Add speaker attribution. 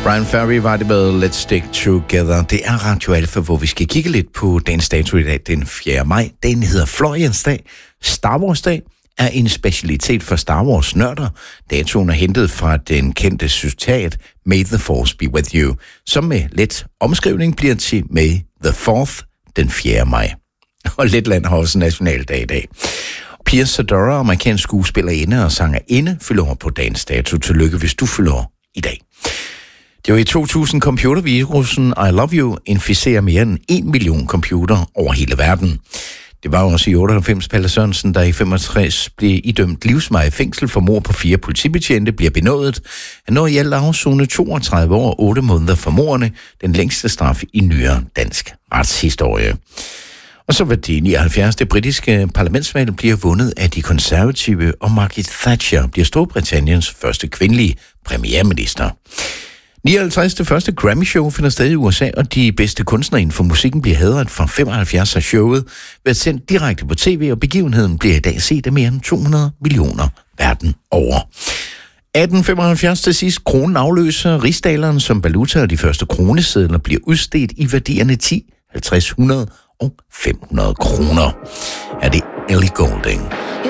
Speaker 1: Brian Ferry var det med Let's Stick Together. Det er Radio Alpha, hvor vi skal kigge lidt på dagens dato i dag, den 4. maj. Dagen hedder Floriansdag. Star Wars Dag er en specialitet for Star Wars-nørder. Datoen er hentet fra den kendte citat May the Force be with you, som med let omskrivning bliver til May the 4th, den 4. maj. Og Letland har også nationaldag i dag. Pia Zadora, amerikansk skuespillerinde og sangerinde, fylder over på dagens dato. Tillykke, hvis du fylder over i dag. Det var i 2000 computervirusen I Love You inficerer mere end 1 million computer over hele verden. Det var også i 98 Palle Sørensen, der i 65 blev idømt livsvarigt fængsel for mord på 4 politibetjente, bliver benådet. Han når i alt afsone 32 år og 8 måneder for mordene, den længste straf i nyere dansk retshistorie. Og så var det 79. Det britiske parlamentsvalg bliver vundet af de konservative, og Margaret Thatcher bliver Storbritanniens første kvindelige premierminister. 59. Det første Grammy-show finder sted i USA, og de bedste kunstnere inden for musikken bliver hædret fra 75 af showet, været sendt direkte på tv, og begivenheden bliver i dag set af mere end 200 millioner verden over. 1875 til sidst. Kronen afløser rigsdaleren som valuta, og de første kronesedler bliver udstedt i værdierne 10, 50, 100 og 500 kroner. Er det Ellie Goulding?